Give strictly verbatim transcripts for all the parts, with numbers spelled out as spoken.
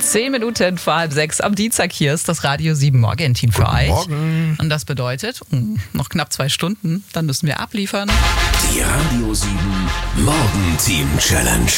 Zehn Minuten vor halb sechs am Dienstag. Hier ist das Radio sieben Morgenteam für Guten euch. Morgen. Und das bedeutet, mh, noch knapp zwei Stunden, dann müssen wir abliefern. Die Radio sieben Morgenteam Challenge.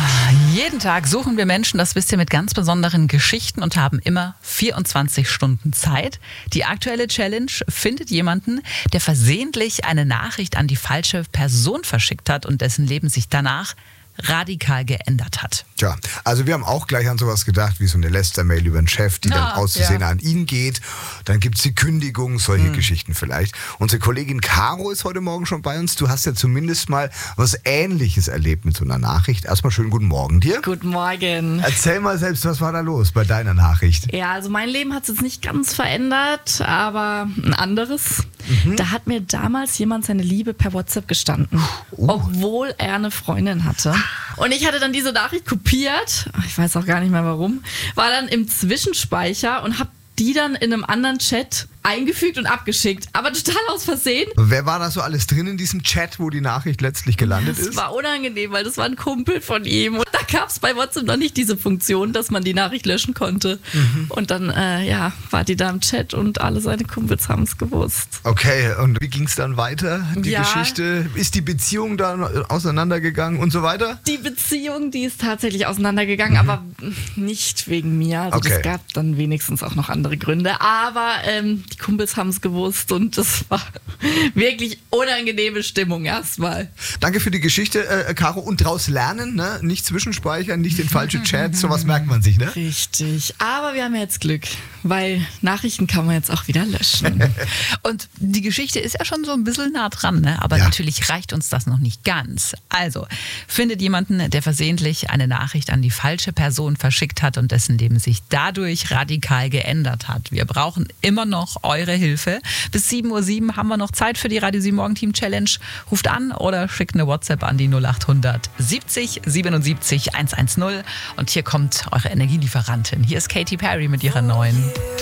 Jeden Tag suchen wir Menschen, das wisst ihr, mit ganz besonderen Geschichten und haben immer vierundzwanzig Stunden Zeit. Die aktuelle Challenge findet jemanden, der versehentlich eine Nachricht an die falsche Person verschickt hat und dessen Leben sich danach radikal geändert hat. Tja, also wir haben auch gleich an sowas gedacht, wie so eine Lästermail über den Chef, die Ja, dann auszusehen ja. an ihn geht. Dann gibt es die Kündigung, solche Mhm. Geschichten vielleicht. Unsere Kollegin Caro ist heute Morgen schon bei uns. Du hast ja zumindest mal was Ähnliches erlebt mit so einer Nachricht. Erstmal schönen guten Morgen dir. Guten Morgen. Erzähl mal selbst, was war da los bei deiner Nachricht? Ja, also mein Leben hat es jetzt nicht ganz verändert, aber ein anderes. Da hat mir damals jemand seine Liebe per WhatsApp gestanden, obwohl er eine Freundin hatte. Und ich hatte dann diese Nachricht kopiert, ich weiß auch gar nicht mehr warum, war dann im Zwischenspeicher und habe die dann in einem anderen Chat eingefügt und abgeschickt, aber total aus Versehen. Wer war da so alles drin in diesem Chat, wo die Nachricht letztlich gelandet Das ist? war unangenehm, weil das war ein Kumpel von ihm. Und da gab es bei WhatsApp noch nicht diese Funktion, dass man die Nachricht löschen konnte. Und dann, äh, ja, war die da im Chat und alle seine Kumpels haben es gewusst. Okay, und wie ging es dann weiter, die Ja. Geschichte? Ist die Beziehung dann auseinandergegangen und so weiter? Die Beziehung, die ist tatsächlich auseinandergegangen, aber nicht wegen mir. Also Okay. es gab dann wenigstens auch noch andere Gründe. Aber ähm, die Kumpels haben es gewusst und das war wirklich unangenehme Stimmung erstmal. Danke für die Geschichte, äh, Caro. Und draus lernen, ne? Nicht zwischenspeichern, nicht in falsche Chats, sowas merkt man sich, ne? Richtig. Aber wir haben ja jetzt Glück, weil Nachrichten kann man jetzt auch wieder löschen. Und die Geschichte ist ja schon so ein bisschen nah dran, ne? Aber Ja. natürlich reicht uns das noch nicht ganz. Also, findet jemanden, der versehentlich eine Nachricht an die falsche Person verschickt hat und dessen Leben sich dadurch radikal geändert hat. Wir brauchen immer noch eure Hilfe. Bis sieben Uhr sieben haben wir noch Zeit für die Radio sieben Morgenteam Challenge. Ruft an oder schickt eine WhatsApp an die null acht hundert siebzig siebenundsiebzig hundertzehn. Und hier kommt eure Energielieferantin. Hier ist Katy Perry mit ihrer neuen.